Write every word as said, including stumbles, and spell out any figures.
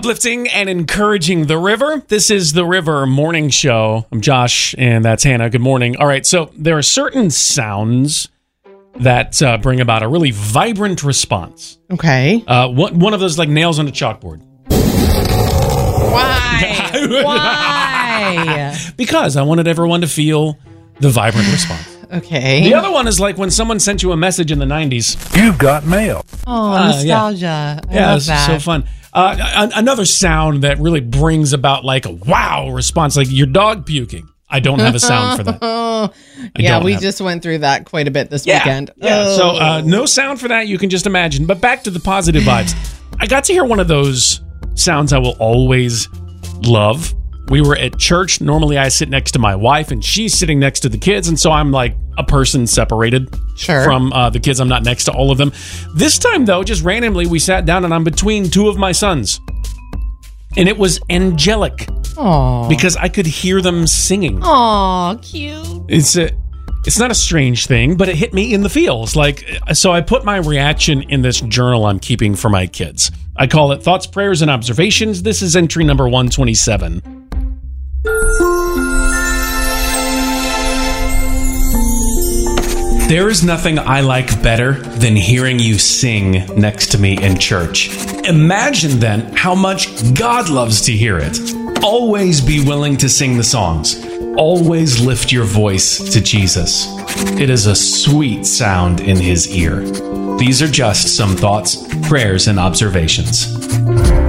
Uplifting and encouraging the river. This is the River Morning Show. I'm Josh, and that's Hannah. Good morning. All right, so there are certain sounds that uh, bring about a really vibrant response. Okay. Uh, one, one of those like nails on a chalkboard. Why? Why? Because I wanted everyone to feel the vibrant response. Okay. The other one is like when someone sent you a message in the nineties. You've got mail. Oh, Uh, nostalgia. I Yeah, love it's that. so fun. Uh, a- another sound that really brings about like a wow response, like your dog puking. I don't have a sound for that. Oh, I yeah, don't we have- just went through that quite a bit this Yeah, weekend. yeah. Oh. So uh, no sound for that. You can just imagine. But back to the positive vibes. I got to hear one of those sounds I will always love. We were at church. Normally I sit next to my wife and she's sitting next to the kids. And so I'm like a person separated Sure. from uh, the kids. I'm not next to all of them. This time though, just randomly we sat down and I'm between two of my sons. And it was angelic Aw. because I could hear them singing. Aw, cute. It's a, it's not a strange thing, but it hit me in the feels. Like, so I put my reaction in this journal I'm keeping for my kids. I call it Thoughts, Prayers, and Observations. This is entry number one twenty-seven. There is nothing I like better than hearing you sing next to me in church. Imagine then how much God loves to hear it. Always be willing to sing the songs. Always lift your voice to Jesus. It is a sweet sound in his ear. These are just some thoughts, prayers, and observations.